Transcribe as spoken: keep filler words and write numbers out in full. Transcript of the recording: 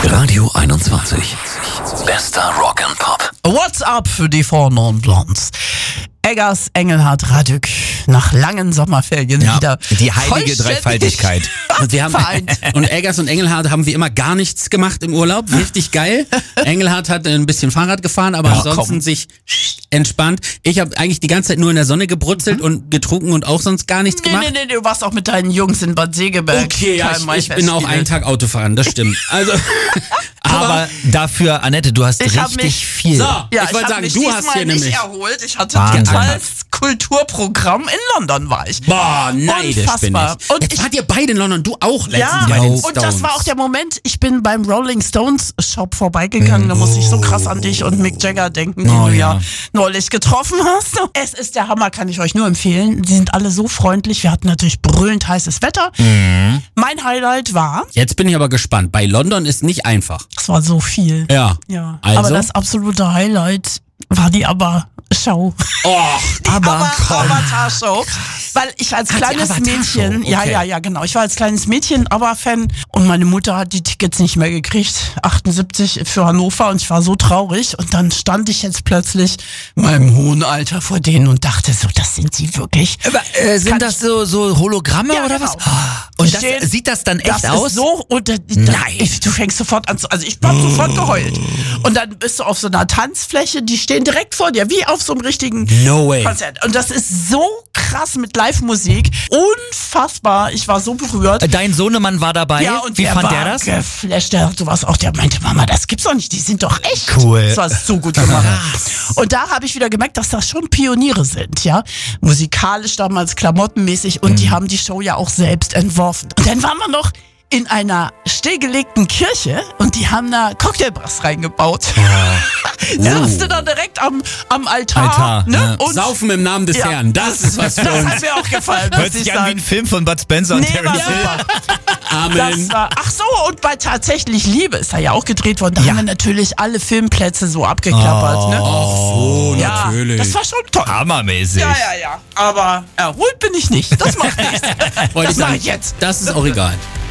Radio einundzwanzig. Bester Rock and Pop. What's up für die Four Non Blondes? Eggers, Engelhardt, Radück nach langen Sommerferien Ja, wieder die heilige vollständig Dreifaltigkeit. Und, wir haben, vereint. und Eggers und Engelhardt haben wie immer gar nichts gemacht im Urlaub. Richtig geil. Engelhardt hat ein bisschen Fahrrad gefahren, aber Ja, ansonsten komm. sich entspannt. Ich habe eigentlich die ganze Zeit nur in der Sonne gebrutzelt Mhm. und getrunken und auch sonst gar nichts Nee, gemacht. nee, nee, du warst auch mit deinen Jungs in Bad Segeberg. Okay, ja, Kein ich, ich bin auch Maifestspiele. einen Tag Auto fahren, das stimmt. Also, Aber dafür, Annette, du hast Ich hab richtig mich- viel. so, Ja, ich ich wollte hab sagen, mich du hast diesmal hier nicht nämlich... erholt. Ich hatte Wahnsinn. als Kulturprogramm in London war ich. Boah, neidisch bin Unfassbar. ich. Und Jetzt ich- wart ihr beide in London, du auch letztens Ja, bei den und Stones. das war auch der Moment, ich bin beim Rolling Stones Shop vorbeigegangen, da muss ich so krass an dich und Mick Jagger denken, den Oh, du ja ja. neulich getroffen hast. Es ist der Hammer, kann ich euch nur empfehlen. Sie sind alle so freundlich, wir hatten natürlich brüllend heißes Wetter. Mhm. Mein Highlight war, Jetzt bin ich aber gespannt. Bei London ist nicht einfach. es war so viel. Ja. Ja, Also? aber das absolute Highlight war die ABBA-Show. Oh, Die Aber komm. Avatar-Show. Weil ich als Ach, die kleines Avatar-Show, Mädchen, ja, okay. ja, ja, genau. Ich war als kleines Mädchen ABBA-Fan und meine Mutter hat die Tickets nicht mehr gekriegt. achtundsiebzig für Hannover und ich war so traurig. Und dann stand ich jetzt plötzlich in meinem hohen Alter vor denen und dachte so, das sind sie wirklich. Aber, äh, sind Kann das so, so Hologramme Ja, oder genau. was? Und das, Stehen- sieht das dann echt Das aus? ist so, und da, da, Nein. ich, du fängst sofort an zu, also ich hab sofort geheult. Und dann bist du auf so einer Tanzfläche, die stehen direkt vor dir, wie auf so einem richtigen No way. Konzert. Und das ist so krass mit Live-Musik. Unfassbar. Ich war so berührt. Dein Sohnemann war dabei. Ja, und Wie der fand war der das? geflasht. Der, du warst auch, der meinte, Mama, das gibt's doch nicht. Die sind doch echt. Cool. Das war so gut gemacht. Und da habe ich wieder gemerkt, dass das schon Pioniere sind, ja. Musikalisch damals, klamottenmäßig. Und Mhm. die haben die Show ja auch selbst entworfen. Und dann waren wir noch in einer stillgelegten Kirche und die haben da Cocktailbars reingebaut. Da hast du da direkt am, am Altar. Altar, ne? ja. Und Saufen im Namen des Ja. Herrn, das ist was für das uns. hat mir auch gefallen. Hört muss sich ich an wie sagen. ein Film von Bud Spencer und Nee, war Terence Hill. super. Amen. Das war, ach so, und bei Tatsächlich Liebe ist da ja auch gedreht worden. Da haben wir natürlich alle Filmplätze so abgeklappert. Ne? Ach so, Ja, natürlich. das war schon toll. Hammermäßig. Ja, ja, ja. Aber erholt bin ich nicht. Das macht nichts. Wollte Das ich mache sagen, ich jetzt. Das ist auch egal.